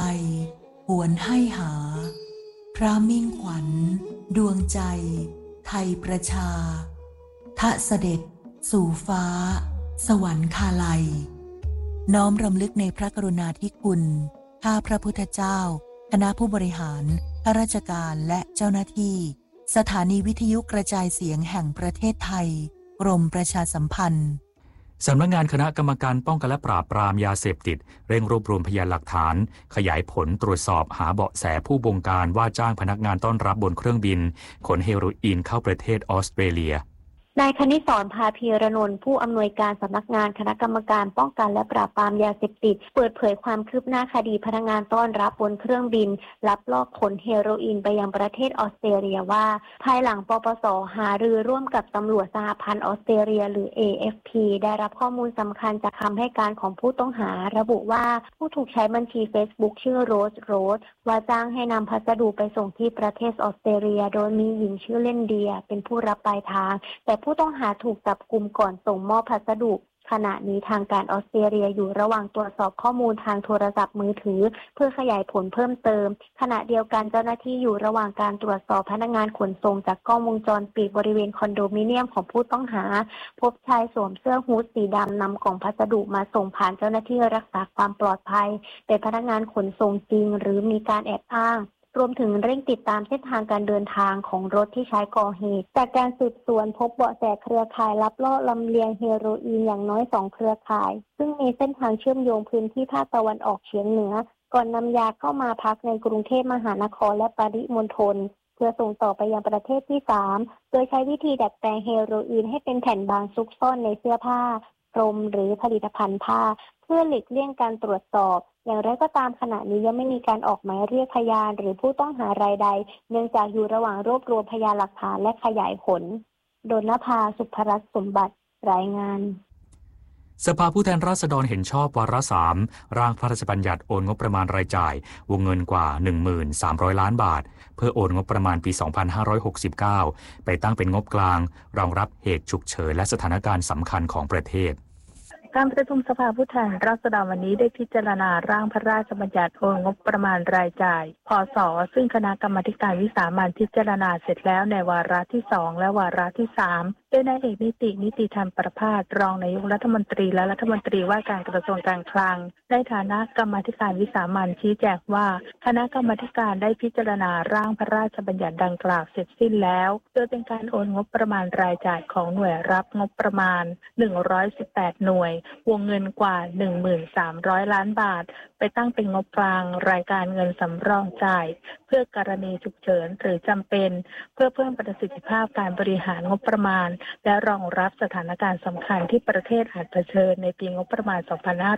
ภัยหวนให้หาพระมิ่งขวัญดวงใจไทยประชาทะเสด็จสู่ฟ้าสวรรคาลัยน้อมรำลึกในพระกรุณาธิคุณข้าพระพุทธเจ้าคณะผู้บริหารข้าราชการและเจ้าหน้าที่สถานีวิทยุกระจายเสียงแห่งประเทศไทยกรมประชาสัมพันธ์สำนักงานคณะกรรมการป้องกันและปราบปรามยาเสพติดเร่งรวบรวมพยานหลักฐานขยายผลตรวจสอบหาเบาะแสผู้บงการว่าจ้างพนักงานต้อนรับบนเครื่องบินขนเฮโรอีนเข้าประเทศออสเตรเลียนายคณิศร ภาพีรนนท์ผู้อำนวยการสำนักงานคณะกรรมการป้องกันและปราบปรามยาเสพติดเปิดเผยความคืบหน้าคดีพนักงานต้อนรับบนเครื่องบินลักลอบขนเฮโรอีนไปยังประเทศออสเตรเลียว่าภายหลังปปส.หารือร่วมกับตำรวจสหพันธ์ออสเตรเลียหรือ AFP ได้รับข้อมูลสำคัญจากคำให้การของผู้ต้องหาระบุว่าผู้ถูกใช้บัญชี Facebook ชื่อโรสว่าจ้างให้นำพัสดุไปส่งที่ประเทศออสเตรเลียโดยมีหญิงชื่อเล่นเดียเป็นผู้รับปลายทางแต่ผู้ต้องหาถูกจับกุมก่อนส่งมอบพัสดุขณะนี้ทางการออสเตรเลียอยู่ระหว่างตรวจสอบข้อมูลทางโทรศัพท์มือถือเพื่อขยายผลเพิ่มเติมขณะเดียวกันเจ้าหน้าที่อยู่ระหว่างการตรวจสอบพนักงานขนส่งจากกล้องวงจรปิดบริเวณคอนโดมิเนียมของผู้ต้องหาพบชายสวมเสื้อฮู้ดสีดำนำกล่องพัสดุมาส่งผ่านเจ้าหน้าที่รักษาความปลอดภัยเป็นพนักงานขนส่งจริงหรือมีการแอบอ้างรวมถึงเร่งติดตามเส้นทางการเดินทางของรถที่ใช้ก่อเหตุจากการสืบสวนพบเบาะแสเครือข่ายลักลอบลำเลียงเฮโรอีนอย่างน้อย2เครือข่ายซึ่งมีเส้นทางเชื่อมโยงพื้นที่ภาคตะวันออกเฉียงเหนือก่อนนำยาเข้ามาพักในกรุงเทพมหานครและปริมณฑลเพื่อส่งต่อไปยังประเทศที่3โดยใช้วิธีดัดแปลงเฮโรอีนให้เป็นแผ่นบางซุกซ่อนในเสื้อผ้าพรมหรือผลิตภัณฑ์ผ้าเพื่อหลีกเลี่ยงการตรวจสอบอย่างไรก็ตามขณะนี้ยังไม่มีการออกหมายเรียกพยานหรือผู้ต้องหารายใดเนื่องจากอยู่ระหว่างรวบรวมพยานหลักฐานและขยายผลดลนภา สุภรัตน์สมบัติรายงานสภาผู้แทนราษฎรเห็นชอบวาระ 3ร่างพระราชบัญญัติโอนงบประมาณรายจ่ายวงเงินกว่า 13,000 ล้านบาทเพื่อโอนงบประมาณปี 2569 ไปตั้งเป็นงบกลางรองรับเหตุฉุกเฉินและสถานการณ์สำคัญของประเทศการประชุมสภาผู้แทนราษฎรวันนี้ได้พิจารณาร่างพระราชบัญญัติโอนงบประมาณรายจ่ายพ.ศ.ซึ่งคณะกรรมาการวิสามัญพิจารณาเสร็จแล้วในวาระที่2และวาระที่3โดยนายเอกนิติธรรมประภาสรองนายกรัฐมนตรีและรัฐมนตรีว่าการกระทรวงการคลังในฐานะกรรมาการวิสามัญชี้แจงว่าคณะกรรมาการได้พิจารณาร่างพระราชบัญญัติดังกล่าวเสร็จสิ้นแล้วโดยเป็นการโอนงบประมาณรายจ่ายของหน่วยรับงบประมาณ118หน่วยวงเงินกว่า 13,000 ล้านบาทไปตั้งเป็นงบกลางรายการเงินสำรองจ่ายเพื่อกรณีฉุกเฉินหรือจำเป็นเพื่อเพิ่มประสิทธิภาพการบริหารงบประมาณและรองรับสถานการณ์สำคัญที่ประเทศอาจเผชิญในปีงบประมาณ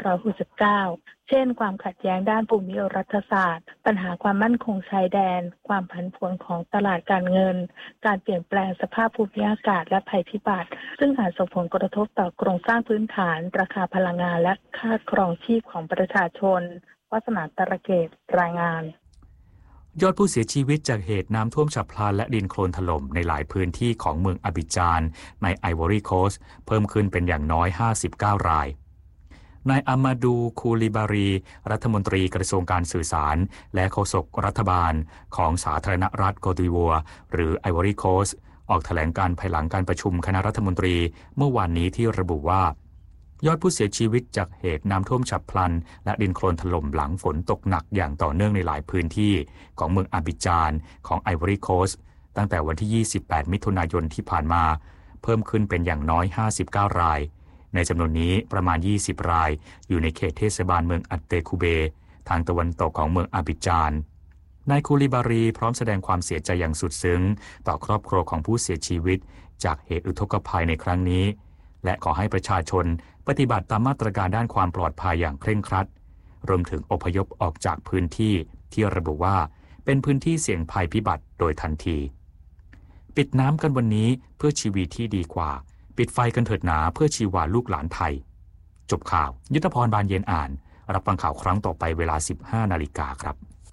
2569 เช่นความขัดแย้งด้านภูมิรัฐศาสตร์ปัญหาความมั่นคงชายแดนความผันผวนของตลาดการเงินการเปลี่ยนแปลงสภาพภูมิอากาศและภัยพิบัติซึ่งอาจส่งผลกระทบต่อโครงสร้างพื้นฐานราคาพลังงานและค่าครองชีพของประชาชนวาสนาตระเกตรายงานยอดผู้เสียชีวิตจากเหตุน้ำท่วมฉับพลันและดินโคลนถล่มในหลายพื้นที่ของเมืองอบิจานในไอวอรีโคสต์เพิ่มขึ้นเป็นอย่างน้อย59รายนายอามาดูคูลิบารีรัฐมนตรีกระทรวงการสื่อสารและโฆษกรัฐบาลของสาธารณรัฐโกดิวัวหรือไอวอรีโคสต์ออกแถลงการภายหลังการประชุมคณะรัฐมนตรีเมื่อวานนี้ที่ระบุว่ายอดผู้เสียชีวิตจากเหตุน้ำท่วมฉับพลันและดินโคลนถล่มหลังฝนตกหนักอย่างต่อเนื่องในหลายพื้นที่ของเมืองอาบิจานของไอวอรีโคสต์ตั้งแต่วันที่28มิถุนายนที่ผ่านมาเพิ่มขึ้นเป็นอย่างน้อย59รายในจำนวนนี้ประมาณ20รายอยู่ในเขตเทศบาลเมืองอัตเตคูเบทางตะวันตกของเมืองอาบิจานนายคูลิบารีพร้อมแสดงความเสียใจอย่างสุดซึ้งต่อครอบครัวของผู้เสียชีวิตจากเหตุอุทกภัยในครั้งนี้และขอให้ประชาชนปฏิบัติตามมาตรการด้านความปลอดภัยอย่างเคร่งครัดรวมถึงอพยพออกจากพื้นที่ที่ระบุว่าเป็นพื้นที่เสี่ยงภัยพิบัติโดยทันทีปิดน้ำกันวันนี้เพื่อชีวิตที่ดีกว่าปิดไฟกันเถิดหนาเพื่อชีวาลูกหลานไทยจบข่าวยุทธพรบานเย็นอ่านรับฟังข่าวครั้งต่อไปเวลา 15 นาฬิกาครับ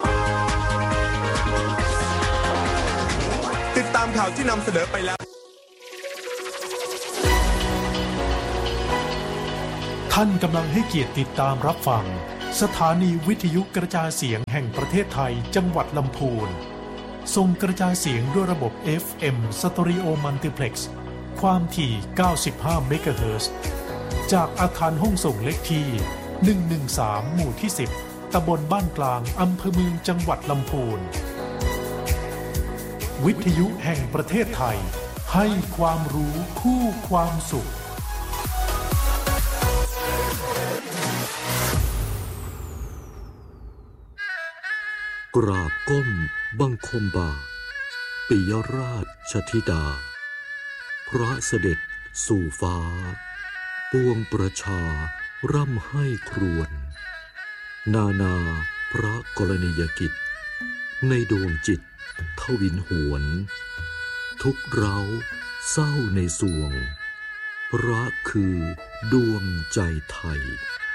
ติดตามข่าวที่นำเสนอไปแล้วท่านกำลังให้เกียรติติดตามรับฟังสถานีวิทยุกระจายเสียงแห่งประเทศไทยจังหวัดลำพูนส่งกระจายเสียงด้วยระบบ FM Stereo Multiplex ความถี่ 95 เมกะเฮิรตซ์จากอาคารห้องส่งเลขที่ 113 หมู่ที่ 10 ตำบลบ้านกลางอำเภอเมืองจังหวัดลำพูนวิทยุแห่งประเทศไทยให้ความรู้คู่ความสุขกราบก้มบังคมบาทปิยราชธิดาพระเสด็จสู่ฟ้าปวงประชาร่ำให้ครวญนานาพระกรณียกิจในดวงจิตทวินหวนทุกเร้าเศร้าในสวงพระคือดวงใจไทย